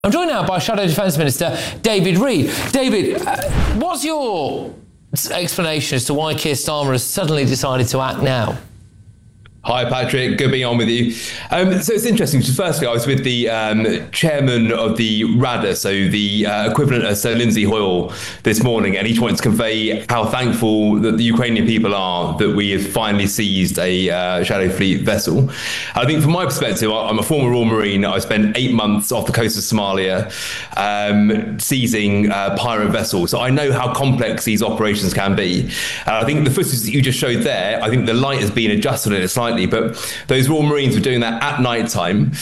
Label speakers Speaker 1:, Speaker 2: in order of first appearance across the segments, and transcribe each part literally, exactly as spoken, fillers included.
Speaker 1: I'm joined now by Shadow Defence Minister David Reid. David, uh, what's your explanation as to why Keir Starmer has suddenly decided to act now?
Speaker 2: Hi, Patrick. Good being on with you. Um, so it's interesting. So firstly, I was with the um, chairman of the RADA, so the uh, equivalent of Sir Lindsay Hoyle, this morning, and he wanted to convey how thankful that the Ukrainian people are that we have finally seized a uh, Shadow Fleet vessel. I think from my perspective, I'm a former Royal Marine. I spent eight months off the coast of Somalia um, seizing uh, pirate vessels. So I know how complex these operations can be. And I think the footage that you just showed there, I think the light has been adjusted in it slightly. But those Royal Marines were doing that at night time,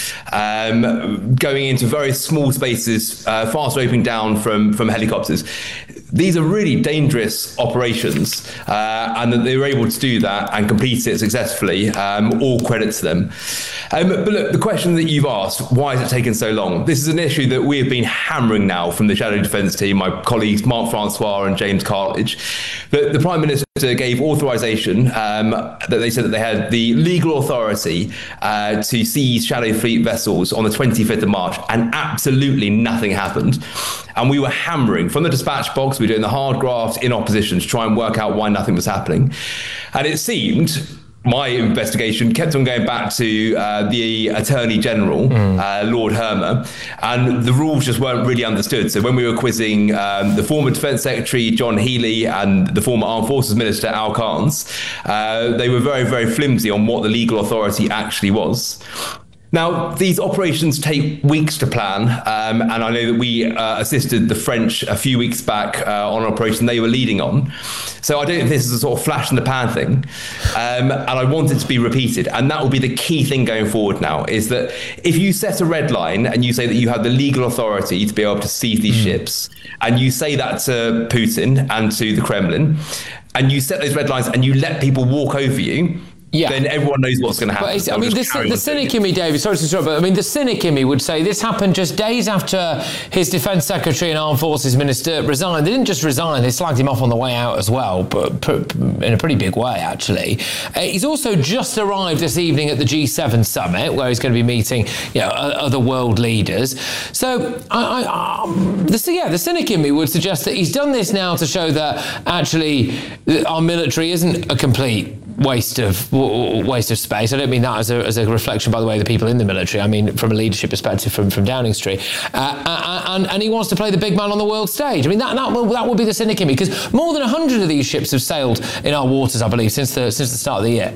Speaker 2: um, going into very small spaces, uh, fast roping down from, from helicopters. These are really dangerous operations, uh, and that they were able to do that and complete it successfully. Um, all credit to them. Um, but look, the question that you've asked, why has it taken so long? This is an issue that we have been hammering now from the Shadow Defence team, my colleagues Mark Francois and James Cartledge. But the Prime Minister gave authorisation um, that they said that they had the legal authority uh, to seize Shadow Fleet vessels on the twenty-fifth of March, and absolutely nothing happened. And we were hammering from the dispatch box. We were doing the hard graft in opposition to try and work out why nothing was happening. And it seemed, my investigation kept on going back to uh, the Attorney General, mm. uh, Lord Hermer, and the rules just weren't really understood. So when we were quizzing um, the former Defence Secretary, John Healey, and the former Armed Forces Minister, Al Carnes, uh, they were very, very flimsy on what the legal authority actually was. Now, these operations take weeks to plan, um, and I know that we uh, assisted the French a few weeks back uh, on an operation they were leading on. So I don't think this is a sort of flash in the pan thing, um, and I want it to be repeated. And that will be the key thing going forward now, is that if you set a red line and you say that you have the legal authority to be able to seize these mm. ships, and you say that to Putin and to the Kremlin, and you set those red lines and you let people walk over you, yeah. then everyone knows what's going to happen.
Speaker 1: But I mean, the, the cynic in me, David, sorry to interrupt, but I mean, the cynic in me would say this happened just days after his Defence Secretary and Armed Forces Minister resigned. They didn't just resign, they slagged him off on the way out as well, but in a pretty big way, actually. Uh, he's also just arrived this evening at the G seven summit, where he's going to be meeting, you know, other world leaders. So, I, I, um, the, yeah, the cynic in me would suggest that he's done this now to show that actually our military isn't a complete waste of waste of space. I don't mean that as a, as a reflection, by the way, of the people in the military. I mean from a leadership perspective from, from Downing Street. Uh, and, and he wants to play the big man on the world stage. I mean, that that will, that will be the cynic in me, because more than one hundred of these ships have sailed in our waters, I believe, since the since the start of the year.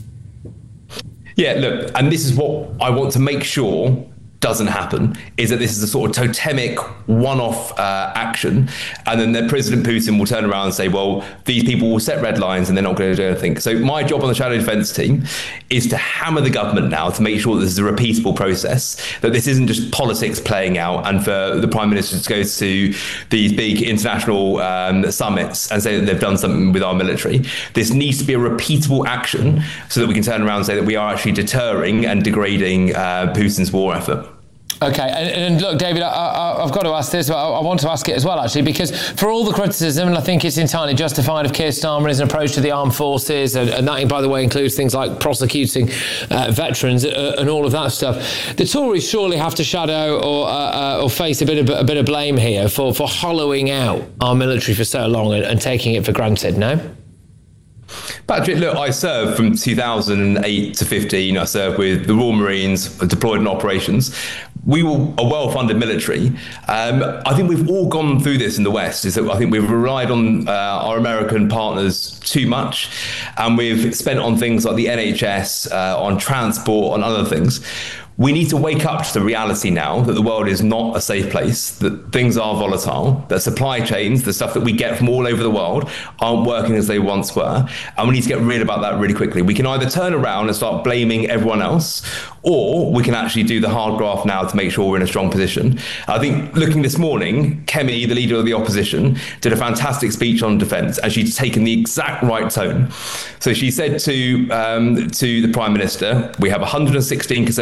Speaker 2: Yeah, look, and this is what I want to make sure doesn't happen, is that this is a sort of totemic one-off uh, action, and then the President Putin will turn around and say, well, these people will set red lines and they're not going to do anything. So my job on the Shadow Defence team is to hammer the government now to make sure that this is a repeatable process, that this isn't just politics playing out, and for the Prime Minister to go to these big international um, summits and say that they've done something with our military. This needs to be a repeatable action so that we can turn around and say that we are actually deterring and degrading uh, Putin's war effort.
Speaker 1: Okay, and, and look, David, I, I, I've got to ask this, but I, I want to ask it as well, actually, because for all the criticism, and I think it's entirely justified, of Keir Starmer and his approach to the armed forces, and, and that, by the way, includes things like prosecuting uh, veterans uh, and all of that stuff, the Tories surely have to shadow or uh, uh, or face a bit of a bit of blame here for, for hollowing out our military for so long and, and taking it for granted, no?
Speaker 2: Patrick, look, I served from two thousand eight to fifteen. I served with the Royal Marines, deployed in operations. We were a well-funded military. Um, I think we've all gone through this in the West, is that I think we've relied on uh, our American partners too much, and we've spent on things like the N H S, uh, on transport, on other things. We need to wake up to the reality now that the world is not a safe place, that things are volatile, that supply chains, the stuff that we get from all over the world, aren't working as they once were. And we need to get rid about that really quickly. We can either turn around and start blaming everyone else, or we can actually do the hard graft now to make sure we're in a strong position. I think looking this morning, Kemi, the leader of the opposition, did a fantastic speech on defence, and she's taken the exact right tone. So she said to um, to the Prime Minister, we have one hundred sixteen Conservative M Ps,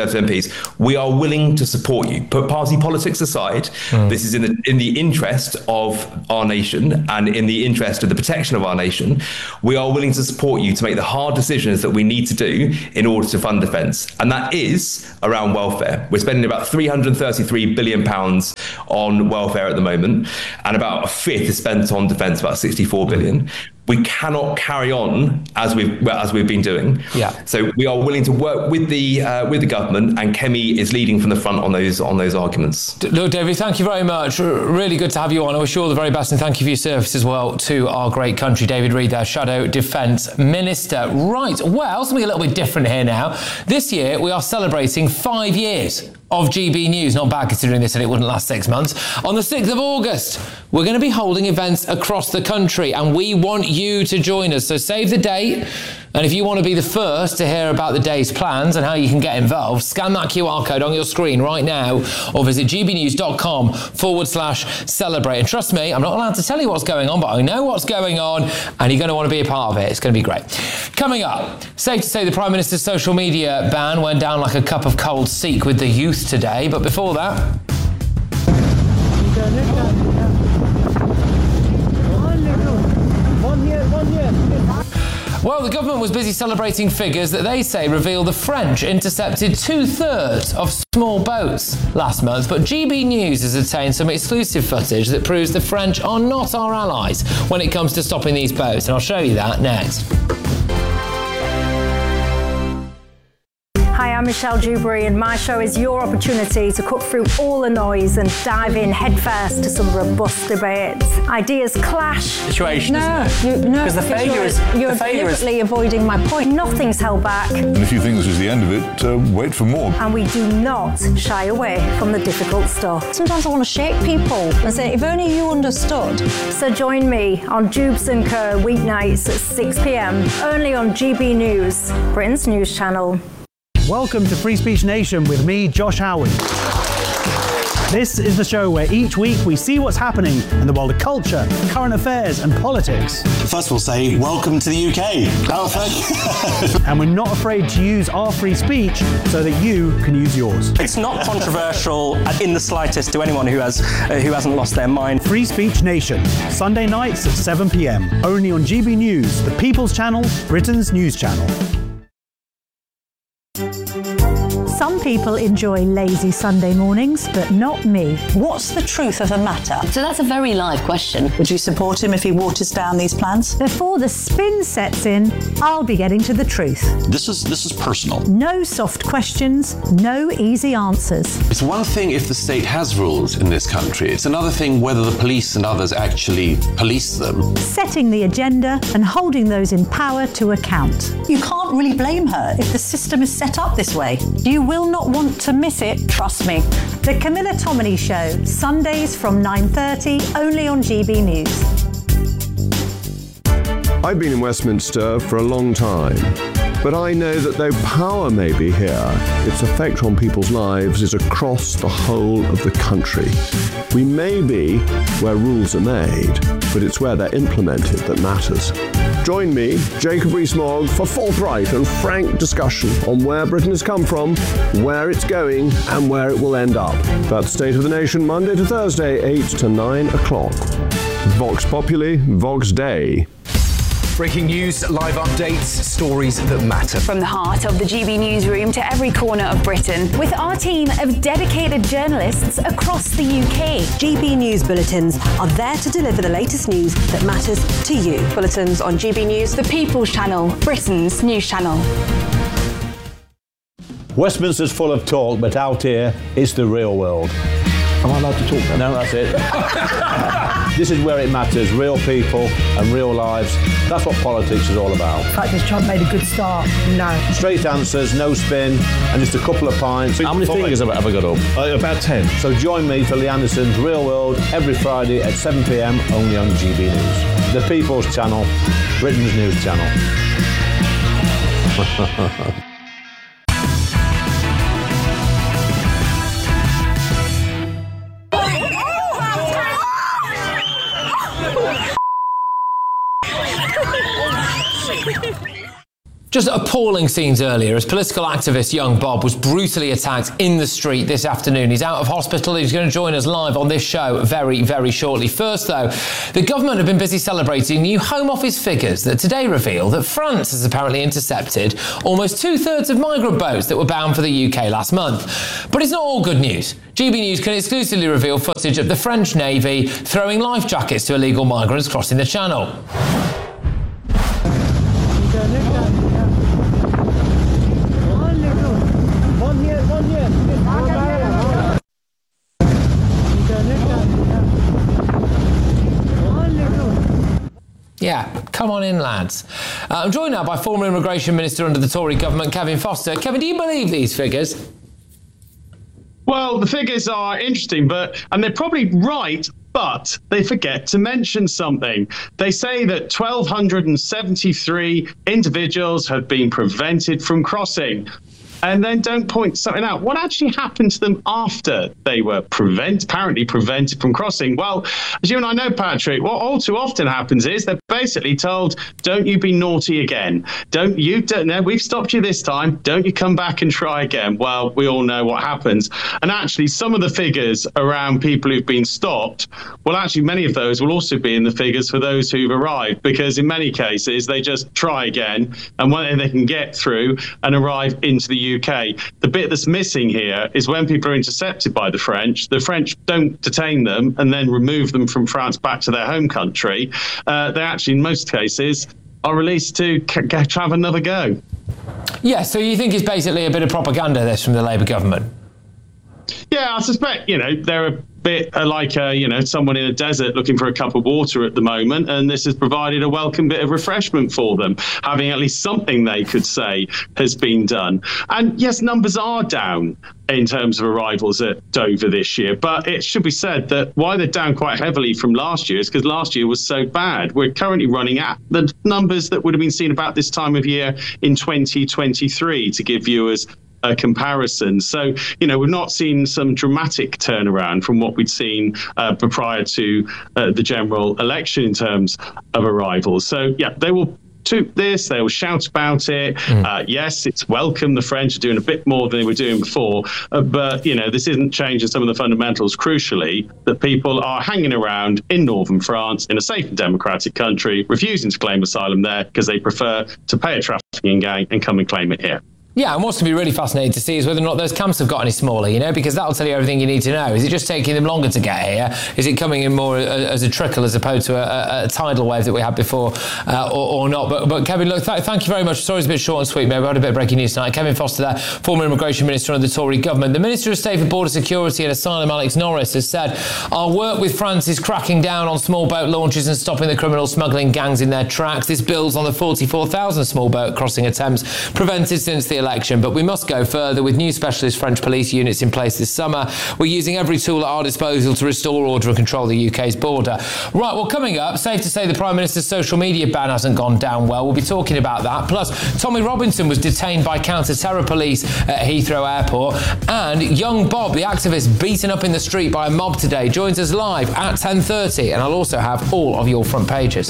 Speaker 2: is we are willing to support you. Put party politics aside. Mm. This is in the, in the interest of our nation and in the interest of the protection of our nation. We are willing to support you to make the hard decisions that we need to do in order to fund defence. And that is around welfare. We're spending about three hundred thirty-three billion pounds on welfare at the moment, and about a fifth is spent on defence, about sixty-four billion. We cannot carry on as we've well, as we've been doing.
Speaker 1: Yeah.
Speaker 2: So we are willing to work with the uh, with the government, and Kemi is leading from the front on those on those arguments.
Speaker 1: Look, David, thank you very much. Really good to have you on. I wish you all the very best, and thank you for your service as well to our great country. David Reid, there, Shadow Defence Minister. Right. Well, something a little bit different here now. This year we are celebrating five years of G B News. Not bad considering they said it wouldn't last six months. On the sixth of August, we're going to be holding events across the country, and we want you to join us. So save the date. And if you want to be the first to hear about the day's plans and how you can get involved, scan that Q R code on your screen right now or visit gbnews.com forward slash celebrate. And trust me, I'm not allowed to tell you what's going on, but I know what's going on and you're going to want to be a part of it. It's going to be great. Coming up, safe to say the Prime Minister's social media ban went down like a cup of cold seek with the youth today. But before that... Well, the government was busy celebrating figures that they say reveal the French intercepted two-thirds of small boats last month, but G B News has obtained some exclusive footage that proves the French are not our allies when it comes to stopping these boats, and I'll show you that next.
Speaker 3: Hi, I'm Michelle Dewberry, and my show is your opportunity to cut through all the noise and dive in headfirst to some robust debates. Ideas clash.
Speaker 4: Situation,
Speaker 3: no,
Speaker 4: isn't it?
Speaker 3: You, no,
Speaker 4: because the failure is
Speaker 3: you're
Speaker 4: the failure
Speaker 3: deliberately
Speaker 4: is...
Speaker 3: avoiding my point. Nothing's held back.
Speaker 5: And if you think this is the end of it, uh, wait for more.
Speaker 3: And we do not shy away from the difficult stuff. Sometimes I want to shake people and say, if only you understood. So join me on Jubes and Co weeknights at six p.m. only on G B News, Britain's news channel.
Speaker 6: Welcome to Free Speech Nation with me, Josh Howard. This is the show where each week we see what's happening in the world of culture, current affairs and politics.
Speaker 7: First we'll say, welcome to the U K.
Speaker 6: And we're not afraid to use our free speech so that you can use yours.
Speaker 4: It's not controversial in the slightest to anyone who has uh, who hasn't lost their mind.
Speaker 6: Free Speech Nation, Sunday nights at seven p.m. only on G B News, the People's Channel, Britain's news channel.
Speaker 8: Some people enjoy lazy Sunday mornings, but not me.
Speaker 9: What's the truth of the matter? So that's a very live question.
Speaker 10: Would you support him if he waters down these plans?
Speaker 8: Before the spin sets in, I'll be getting to the truth.
Speaker 11: This is this is personal.
Speaker 8: No soft questions, no easy answers.
Speaker 11: It's one thing if the state has rules in this country. It's another thing whether the police and others actually police them.
Speaker 8: Setting the agenda and holding those in power to account.
Speaker 10: You can't really blame her if the system is set up this way.
Speaker 8: You will not want to miss it, trust me. The Camilla Tominey Show, Sundays from nine thirty, only on G B News.
Speaker 12: I've been in Westminster for a long time, but I know that though power may be here, its effect on people's lives is across the whole of the country. We may be where rules are made, but it's where they're implemented that matters. Join me, Jacob Rees-Mogg, for forthright and frank discussion on where Britain has come from, where it's going, and where it will end up. That's State of the Nation, Monday to Thursday, eight to nine o'clock. Vox Populi, Vox Dei.
Speaker 13: Breaking news, live updates, stories that matter.
Speaker 14: From the heart of the G B newsroom to every corner of Britain, with our team of dedicated journalists across the U K.
Speaker 15: G B News Bulletins are there to deliver the latest news that matters to you.
Speaker 14: Bulletins on G B News, the People's Channel, Britain's news channel.
Speaker 16: Westminster's full of talk, but out here, it's the real world.
Speaker 17: Am I allowed to talk then?
Speaker 16: No, that's it. This is where it matters, real people and real lives. That's what politics is all about.
Speaker 18: The fact that Trump made a good start, no.
Speaker 16: Straight answers, no spin, and just a couple of pints.
Speaker 17: How many fingers have I got up? Uh, about ten.
Speaker 16: So join me for Lee Anderson's Real World every Friday at seven p.m. only on G B News. The People's Channel, Britain's news channel.
Speaker 1: Just appalling scenes earlier as political activist young Bob was brutally attacked in the street this afternoon. He's out of hospital. He's going to join us live on this show very, very shortly. First, though, the government have been busy celebrating new Home Office figures that today reveal that France has apparently intercepted almost two-thirds of migrant boats that were bound for the U K last month. But it's not all good news. G B News can exclusively reveal footage of the French Navy throwing life jackets to illegal migrants crossing the Channel. Yeah, come on in, lads. Uh, I'm joined now by former Immigration Minister under the Tory government, Kevin Foster. Kevin, do you believe these figures?
Speaker 19: Well, the figures are interesting, but and they're probably right, but they forget to mention something. They say that one thousand two hundred seventy-three individuals have been prevented from crossing, and then don't point something out. What actually happened to them after they were prevent, apparently prevented from crossing? Well, as you and I know, Patrick, what all too often happens is they're basically told, don't you be naughty again. Don't you, don't, no, we've stopped you this time. Don't you come back and try again. Well, we all know what happens. And actually, some of the figures around people who've been stopped, well, actually, many of those will also be in the figures for those who've arrived, because in many cases, they just try again, and when they can get through and arrive into the U K. The bit that's missing here is when people are intercepted by the French, the French don't detain them and then remove them from France back to their home country. Uh, they actually, in most cases, are released to c- have another go.
Speaker 1: Yeah, so you think it's basically a bit of propaganda, this, from the Labour government?
Speaker 19: Yeah, I suspect, you know, they're a bit like, uh, you know, someone in a desert looking for a cup of water at the moment, and this has provided a welcome bit of refreshment for them, having at least something they could say has been done. And yes, numbers are down in terms of arrivals at Dover this year, but it should be said that why they're down quite heavily from last year is because last year was so bad. We're currently running at the numbers that would have been seen about this time of year in twenty twenty-three, to give viewers a comparison. So, you know, we've not seen some dramatic turnaround from what we'd seen uh, prior to uh, the general election in terms of arrivals. So, yeah, they will toot this, they will shout about it. Mm. Uh, yes, it's welcome. The French are doing a bit more than they were doing before. Uh, but, you know, this isn't changing some of the fundamentals, crucially, that people are hanging around in northern France in a safe and democratic country, refusing to claim asylum there because they prefer to pay a trafficking gang and come and claim it here.
Speaker 1: Yeah, and what's going to be really fascinating to see is whether or not those camps have got any smaller, you know, because that'll tell you everything you need to know. Is it just taking them longer to get here? Is it coming in more as a trickle as opposed to a, a tidal wave that we had before, uh, or, or not? But, but Kevin, look, th- thank you very much. Sorry it's a bit short and sweet, maybe. I had a bit of breaking news tonight. Kevin Foster there, former Immigration Minister under the Tory government. The Minister of State for Border Security and Asylum, Alex Norris, has said, our work with France is cracking down on small boat launches and stopping the criminal smuggling gangs in their tracks. This builds on the forty-four thousand small boat crossing attempts prevented since the election, but we must go further. With new specialist French police units in place this summer, we're using every tool at our disposal to restore order and control the U K's border. Right, well, coming up, safe to say the Prime Minister's social media ban hasn't gone down well. We'll be talking about that. Plus, Tommy Robinson was detained by counter-terror police at Heathrow Airport, and young Bob, the activist beaten up in the street by a mob today, joins us live at ten thirty, and I'll also have all of your front pages.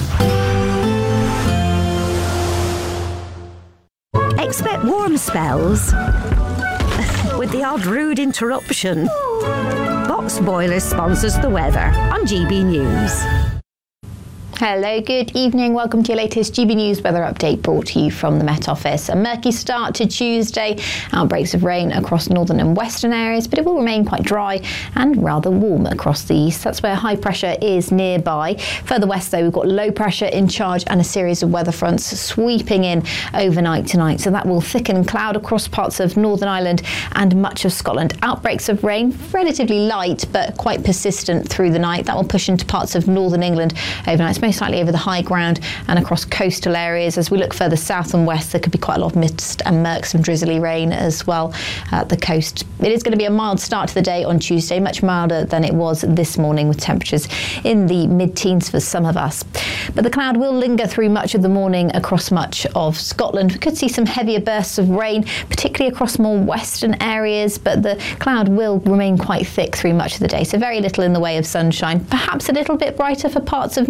Speaker 15: Expect warm spells with the odd rude interruption. Box Boilers sponsors the weather on G B News.
Speaker 20: Hello, good evening. Welcome to your latest G B News weather update, brought to you from the Met Office. A murky start to Tuesday. Outbreaks of rain across northern and western areas, but it will remain quite dry and rather warm across the east. That's where high pressure is nearby. Further west, though, we've got low pressure in charge and a series of weather fronts sweeping in overnight tonight. So that will thicken cloud across parts of Northern Ireland and much of Scotland. Outbreaks of rain, relatively light, but quite persistent through the night. That will push into parts of northern England overnight. It's most likely over the high ground and across coastal areas. As we look further south and west, there could be quite a lot of mist and murk, some drizzly rain as well at the coast. It is going to be a mild start to the day on Tuesday, much milder than it was this morning, with temperatures in the mid-teens for some of us. But the cloud will linger through much of the morning across much of Scotland. We could see some heavier bursts of rain, particularly across more western areas, but the cloud will remain quite thick through much of the day, so very little in the way of sunshine. Perhaps a little bit brighter for parts of Northern Ireland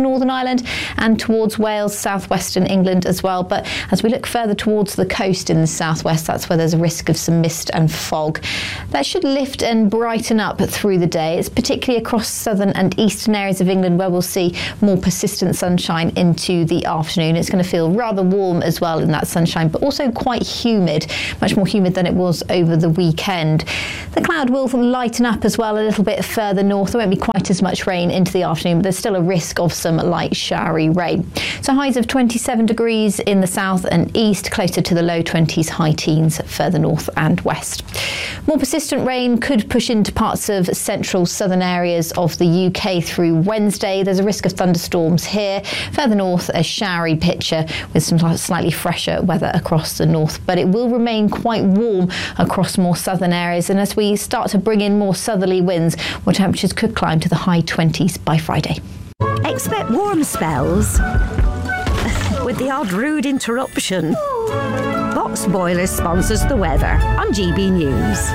Speaker 20: Ireland and towards Wales, southwestern England as well. But as we look further towards the coast in the southwest, that's where there's a risk of some mist and fog. That should lift and brighten up through the day. It's particularly across southern and eastern areas of England where we'll see more persistent sunshine into the afternoon. It's going to feel rather warm as well in that sunshine, but also quite humid, much more humid than it was over the weekend. The cloud will lighten up as well a little bit further north. There won't be quite as much rain into the afternoon, but there's still a risk of some light showery rain. So highs of twenty-seven degrees in the south and east, closer to the low twenties, high teens further north and west. More persistent rain could push into parts of central southern areas of the U K through Wednesday. There's a risk of thunderstorms here. Further north, a showery picture with some slightly fresher weather across the north, but it will remain quite warm across more southern areas. And as we start to bring in more southerly winds, where temperatures could climb to the high twenties by Friday.
Speaker 15: Expect warm spells with the odd rude interruption. Box Boilers sponsors the weather on G B News.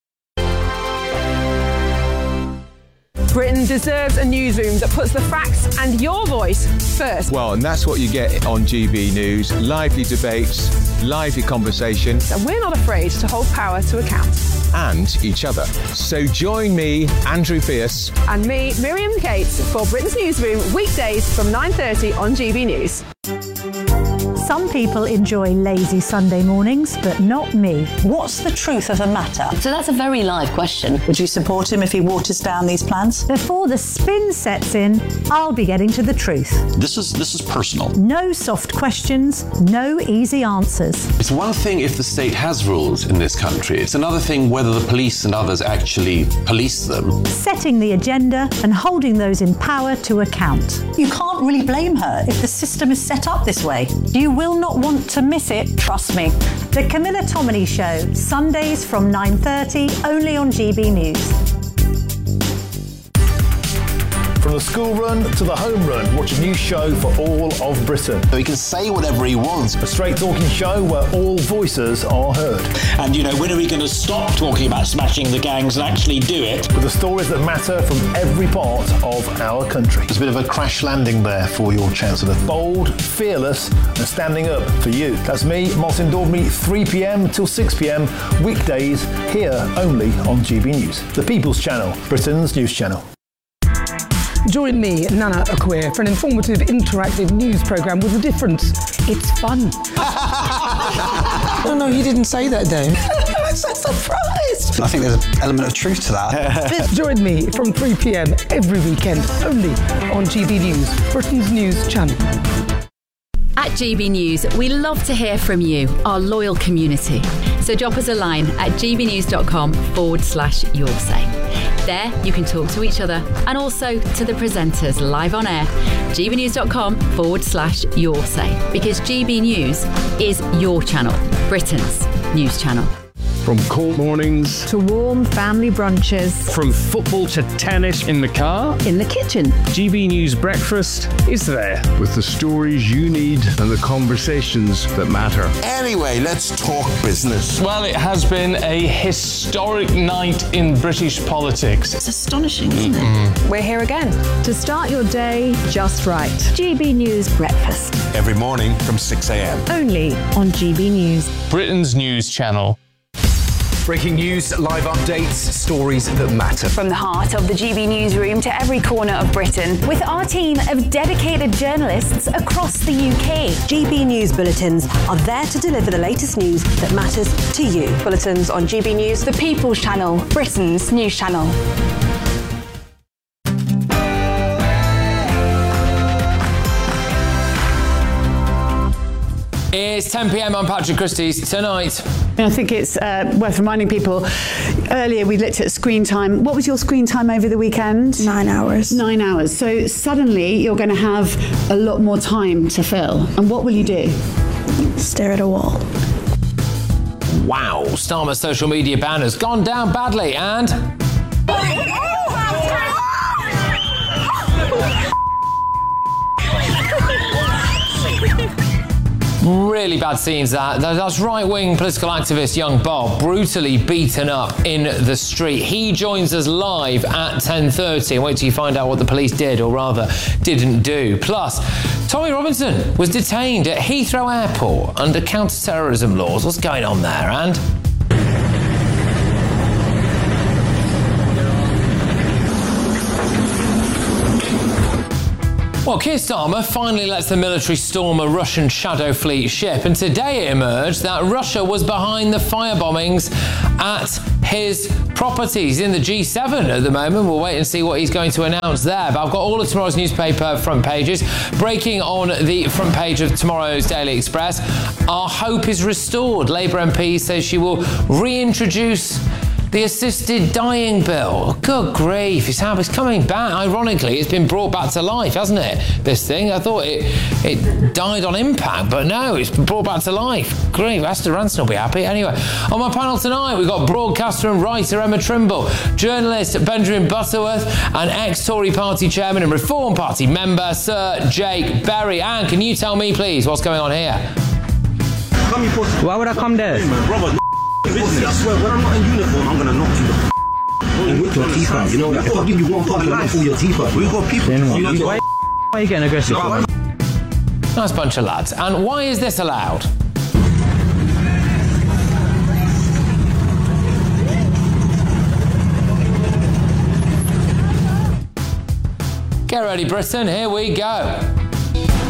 Speaker 21: Britain deserves a newsroom that puts the facts and your voice first.
Speaker 22: Well, and that's what you get on G B News. Lively debates, lively conversation.
Speaker 21: And we're not afraid to hold power to account.
Speaker 22: And each other. So join me, Andrew Pierce.
Speaker 21: And me, Miriam Cates, for Britain's Newsroom, weekdays from nine thirty on G B News.
Speaker 8: Some people enjoy lazy Sunday mornings, but not me.
Speaker 10: What's the truth of the matter?
Speaker 9: So that's a very live question.
Speaker 10: Would you support him if he waters down these plans?
Speaker 8: Before the spin sets in, I'll be getting to the truth.
Speaker 7: This is this is personal.
Speaker 8: No soft questions, no easy answers.
Speaker 11: It's one thing if the state has rules in this country. It's another thing whether the police and others actually police them.
Speaker 8: Setting the agenda and holding those in power to account.
Speaker 10: You can't really blame her if the system is set up this way.
Speaker 8: You will not want to miss it, trust me. The Camilla Tominey Show, Sundays from nine thirty, only on G B News.
Speaker 17: From the school run to the home run, watch a new show for all of Britain.
Speaker 7: So he can say whatever he wants.
Speaker 17: A straight talking show where all voices are heard.
Speaker 23: And, you know, when are we going to stop talking about smashing the gangs and actually do it?
Speaker 17: With the stories that matter from every part of our country.
Speaker 24: There's a bit of a crash landing there for your Chancellor.
Speaker 17: Bold, fearless, and standing up for you. That's me, Martin Daubney, three p.m. till six p.m. weekdays, here only on G B News. The People's Channel, Britain's news channel.
Speaker 18: Join me, Nana Akweer, for an informative, interactive news programme with a difference. It's fun.
Speaker 25: No, no, he didn't say that, Dave. I'm so surprised.
Speaker 24: I think there's an element of truth to that.
Speaker 18: Join me from three p.m. every weekend, only on G B News, Britain's news channel.
Speaker 26: At G B News, we love to hear from you, our loyal community. So drop us a line at gbnews.com forward slash your say. There, you can talk to each other and also to the presenters live on air. gbnews.com forward slash your say. Because G B News is your channel, Britain's news channel.
Speaker 27: From cold mornings
Speaker 8: to warm family brunches.
Speaker 27: From football to tennis in the car.
Speaker 8: In the kitchen.
Speaker 27: G B News Breakfast is there. With the stories you need and the conversations that matter.
Speaker 7: Anyway, let's talk business.
Speaker 28: Well, it has been a historic night in British politics.
Speaker 10: It's astonishing, isn't it?
Speaker 21: We're here again.
Speaker 8: To start your day just right. G B News Breakfast.
Speaker 7: Every morning from six a.m.
Speaker 8: Only on G B News.
Speaker 28: Britain's news channel.
Speaker 13: Breaking news, live updates, stories that matter.
Speaker 14: From the heart of the G B Newsroom to every corner of Britain, with our team of dedicated journalists across the U K.
Speaker 29: G B News bulletins are there to deliver the latest news that matters to you. Bulletins on G B News,
Speaker 14: the People's Channel, Britain's news channel.
Speaker 1: It's ten p.m. on Patrick Christie's tonight.
Speaker 30: I think it's uh, worth reminding people, earlier we looked at screen time. What was your screen time over the weekend?
Speaker 31: Nine hours.
Speaker 30: Nine hours. So suddenly you're going to have a lot more time to fill. And what will you do?
Speaker 31: Stare at a wall.
Speaker 1: Wow, Starmer's social media ban has gone down badly and... really bad scenes, that. That's right-wing political activist young Bob brutally beaten up in the street. He joins us live at ten thirty, and wait till you find out what the police did, or rather didn't do. Plus, Tommy Robinson was detained at Heathrow Airport under counter-terrorism laws. What's going on there, and... Well, Keir Starmer finally lets the military storm a Russian Shadow Fleet ship, and today it emerged that Russia was behind the firebombings at his properties in the G seven at the moment. We'll wait and see what he's going to announce there. But I've got all of tomorrow's newspaper front pages. Breaking on the front page of tomorrow's Daily Express, our hope is restored. Labour M P says she will reintroduce the assisted dying bill. Good grief, it's how it's coming back. Ironically, it's been brought back to life, hasn't it, this thing? I thought it it died on impact, but no, it's been brought back to life. Grief, Esther Ranson will be happy. Anyway, on my panel tonight, we've got broadcaster and writer Emma Trimble, journalist Benjamin Butterworth, and ex-Tory party chairman and Reform Party member Sir Jake Berry. Anne, can you tell me, please, what's going on here?
Speaker 2: Why would I come there?
Speaker 3: Business. I swear, when I'm not in uniform, I'm gonna knock you the f*** and whip your teeth out. You know that? If I give you one punch, I'm gonna pull your teeth out. We've got people.
Speaker 2: Why, why are you getting aggressive?
Speaker 1: Nice bunch of lads. And why is this allowed? Get ready, Britain. Here we go.